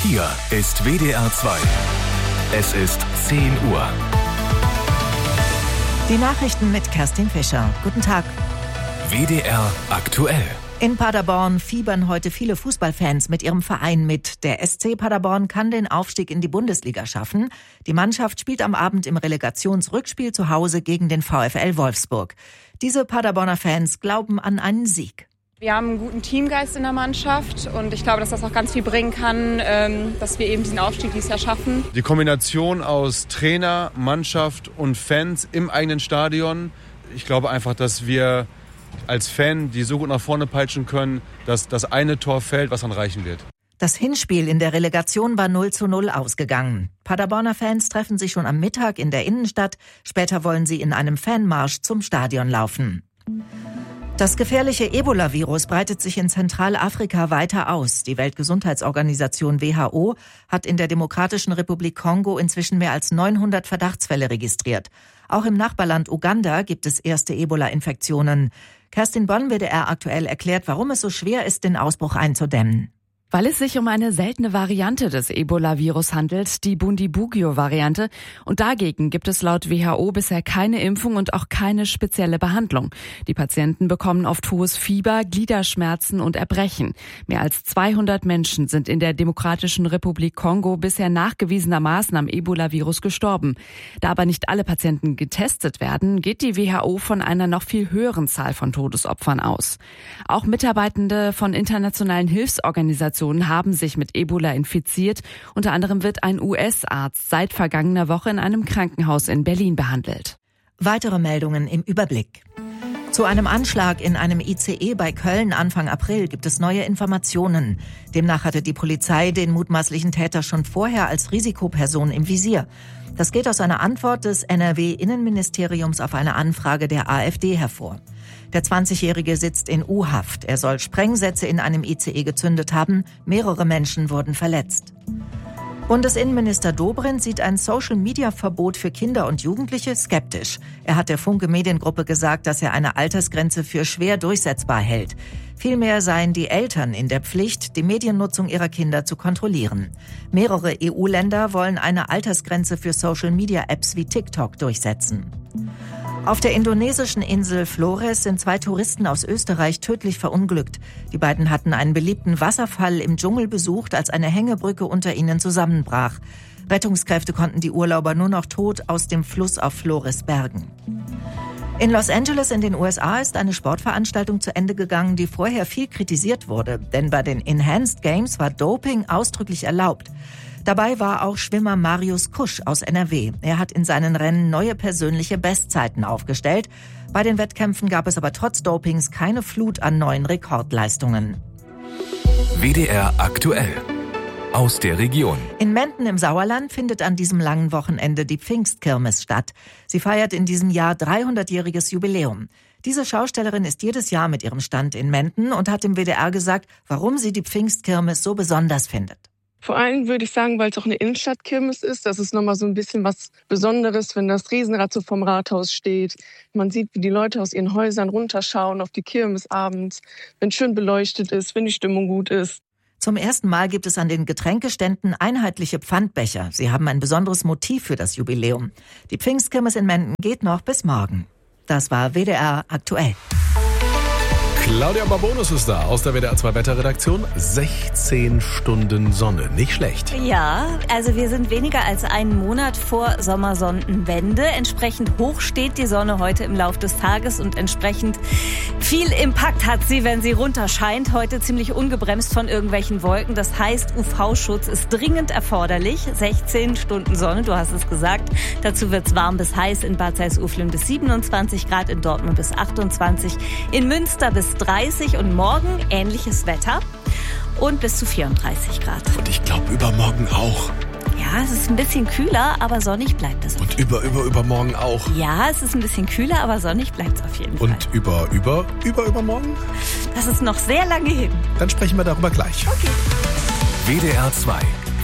Hier ist WDR 2. Es ist 10 Uhr. Die Nachrichten mit Kerstin Fischer. Guten Tag. WDR aktuell. In Paderborn fiebern heute viele Fußballfans mit ihrem Verein mit. Der SC Paderborn kann den Aufstieg in die Bundesliga schaffen. Die Mannschaft spielt am Abend im Relegationsrückspiel zu Hause gegen den VfL Wolfsburg. Diese Paderborner Fans glauben an einen Sieg. Wir haben einen guten Teamgeist in der Mannschaft und ich glaube, dass das auch ganz viel bringen kann, dass wir eben diesen Aufstieg dieses Jahr schaffen. Die Kombination aus Trainer, Mannschaft und Fans im eigenen Stadion. Ich glaube einfach, dass wir als Fan die so gut nach vorne peitschen können, dass das eine Tor fällt, was dann reichen wird. Das Hinspiel in der Relegation war 0:0 ausgegangen. Paderborner Fans treffen sich schon am Mittag in der Innenstadt. Später wollen sie in einem Fanmarsch zum Stadion laufen. Das gefährliche Ebola-Virus breitet sich in Zentralafrika weiter aus. Die Weltgesundheitsorganisation WHO hat in der Demokratischen Republik Kongo inzwischen mehr als 900 Verdachtsfälle registriert. Auch im Nachbarland Uganda gibt es erste Ebola-Infektionen. Kerstin Bonn, WDR aktuell, erklärt, warum es so schwer ist, den Ausbruch einzudämmen. Weil es sich um eine seltene Variante des Ebola-Virus handelt, die Bundibugyo-Variante. Und dagegen gibt es laut WHO bisher keine Impfung und auch keine spezielle Behandlung. Die Patienten bekommen oft hohes Fieber, Gliederschmerzen und Erbrechen. Mehr als 200 Menschen sind in der Demokratischen Republik Kongo bisher nachgewiesenermaßen am Ebola-Virus gestorben. Da aber nicht alle Patienten getestet werden, geht die WHO von einer noch viel höheren Zahl von Todesopfern aus. Auch Mitarbeitende von internationalen Hilfsorganisationen haben sich mit Ebola infiziert. Unter anderem wird ein US-Arzt seit vergangener Woche in einem Krankenhaus in Berlin behandelt. Weitere Meldungen im Überblick. Zu einem Anschlag in einem ICE bei Köln Anfang April gibt es neue Informationen. Demnach hatte die Polizei den mutmaßlichen Täter schon vorher als Risikoperson im Visier. Das geht aus einer Antwort des NRW-Innenministeriums auf eine Anfrage der AfD hervor. Der 20-Jährige sitzt in U-Haft. Er soll Sprengsätze in einem ICE gezündet haben. Mehrere Menschen wurden verletzt. Bundesinnenminister Dobrindt sieht ein Social-Media-Verbot für Kinder und Jugendliche skeptisch. Er hat der Funke Mediengruppe gesagt, dass er eine Altersgrenze für schwer durchsetzbar hält. Vielmehr seien die Eltern in der Pflicht, die Mediennutzung ihrer Kinder zu kontrollieren. Mehrere EU-Länder wollen eine Altersgrenze für Social-Media-Apps wie TikTok durchsetzen. Auf der indonesischen Insel Flores sind 2 Touristen aus Österreich tödlich verunglückt. Die beiden hatten einen beliebten Wasserfall im Dschungel besucht, als eine Hängebrücke unter ihnen zusammenbrach. Rettungskräfte konnten die Urlauber nur noch tot aus dem Fluss auf Flores bergen. In Los Angeles in den USA ist eine Sportveranstaltung zu Ende gegangen, die vorher viel kritisiert wurde. Denn bei den Enhanced Games war Doping ausdrücklich erlaubt. Dabei war auch Schwimmer Marius Kusch aus NRW. Er hat in seinen Rennen neue persönliche Bestzeiten aufgestellt. Bei den Wettkämpfen gab es aber trotz Dopings keine Flut an neuen Rekordleistungen. WDR aktuell. Aus der Region. In Menden im Sauerland findet an diesem langen Wochenende die Pfingstkirmes statt. Sie feiert in diesem Jahr 300-jähriges Jubiläum. Diese Schaustellerin ist jedes Jahr mit ihrem Stand in Menden und hat dem WDR gesagt, warum sie die Pfingstkirmes so besonders findet. Vor allem würde ich sagen, weil es auch eine Innenstadtkirmes ist. Das ist nochmal so ein bisschen was Besonderes, wenn das Riesenrad so vom Rathaus steht. Man sieht, wie die Leute aus ihren Häusern runterschauen auf die Kirmes abends, wenn es schön beleuchtet ist, wenn die Stimmung gut ist. Zum ersten Mal gibt es an den Getränkeständen einheitliche Pfandbecher. Sie haben ein besonderes Motiv für das Jubiläum. Die Pfingstkirmes in Menden geht noch bis morgen. Das war WDR aktuell. Claudia Barbonus ist da aus der WDR 2 Wetterredaktion. 16 Stunden Sonne, nicht schlecht. Ja, also wir sind weniger als einen Monat vor Sommersonnenwende. Entsprechend hoch steht die Sonne heute im Lauf des Tages und entsprechend viel Impact hat sie, wenn sie runterscheint. Heute ziemlich ungebremst von irgendwelchen Wolken. Das heißt, UV-Schutz ist dringend erforderlich. 16 Stunden Sonne, du hast es gesagt. Dazu wird's warm bis heiß in Bad Salzuflen bis 27 Grad, in Dortmund bis 28, in Münster bis 30 und morgen ähnliches Wetter und bis zu 34 Grad. Und ich glaube übermorgen auch. Ja, es ist ein bisschen kühler, aber sonnig bleibt es. Und übermorgen auch. Ja, es ist ein bisschen kühler, aber sonnig bleibt es auf jeden Fall. Und übermorgen? Das ist noch sehr lange hin. Dann sprechen wir darüber gleich. Okay. WDR 2.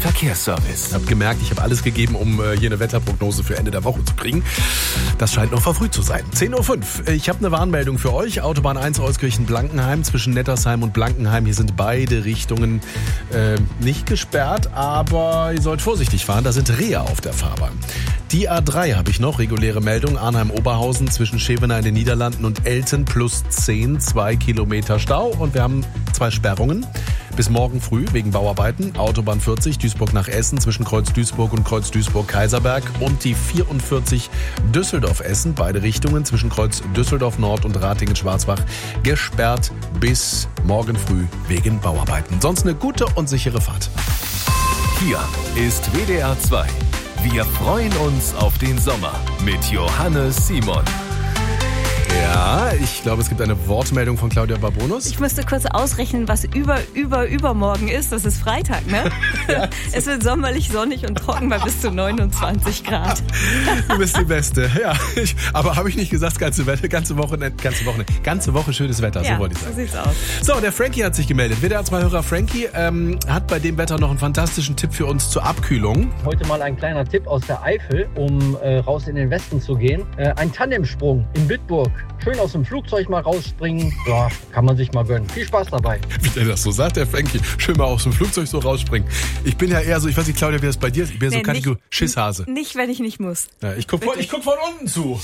Verkehrsservice. Ich habe gemerkt, ich habe alles gegeben, um hier eine Wetterprognose für Ende der Woche zu kriegen. Das scheint noch verfrüht zu sein. 10.05 Uhr. Ich habe eine Warnmeldung für euch. Autobahn 1 Euskirchen-Blankenheim zwischen Nettersheim und Blankenheim. Hier sind beide Richtungen nicht gesperrt, aber ihr sollt vorsichtig fahren. Da sind Reher auf der Fahrbahn. Die A3 habe ich noch, reguläre Meldung. Arnheim-Oberhausen zwischen Schevener in den Niederlanden und Elten +10, 2 Kilometer Stau. Und wir haben 2 Sperrungen. Bis morgen früh wegen Bauarbeiten. Autobahn 40 Duisburg nach Essen zwischen Kreuz Duisburg und Kreuz Duisburg-Kaiserberg. Und die 44 Düsseldorf-Essen, beide Richtungen zwischen Kreuz Düsseldorf Nord und Ratingen-Schwarzbach gesperrt bis morgen früh wegen Bauarbeiten. Sonst eine gute und sichere Fahrt. Hier ist WDR 2. Wir freuen uns auf den Sommer mit Johannes Simon. Ja, ich glaube, es gibt eine Wortmeldung von Claudia Barbonus. Ich müsste kurz ausrechnen, was übermorgen ist. Das ist Freitag, ne? Ja. Es wird sommerlich, sonnig und trocken bei bis zu 29 Grad. Du bist die Beste, ja. Aber habe ich nicht gesagt, ganze Woche schönes Wetter, ja, so wollte ich sagen. So sieht's aus. So, der Frankie hat sich gemeldet. WDR 2-Hörer Frankie hat bei dem Wetter noch einen fantastischen Tipp für uns zur Abkühlung. Heute mal ein kleiner Tipp aus der Eifel, um raus in den Westen zu gehen. Ein Tandemsprung in Bitburg. Schön aus dem Flugzeug mal rausspringen. Ja, kann man sich mal gönnen. Viel Spaß dabei. Wie der das so sagt, der Frankie. Schön mal aus dem Flugzeug so rausspringen. Ich bin ja eher so, ich weiß nicht, Claudia, wie das bei dir ist. Ich bin ja so Kategorie Schisshase. Nicht, wenn ich nicht muss. Ja, ich guck von unten zu.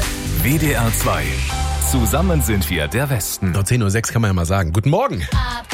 WDR 2. Zusammen sind wir der Westen. 10.06 Uhr kann man ja mal sagen. Guten Morgen.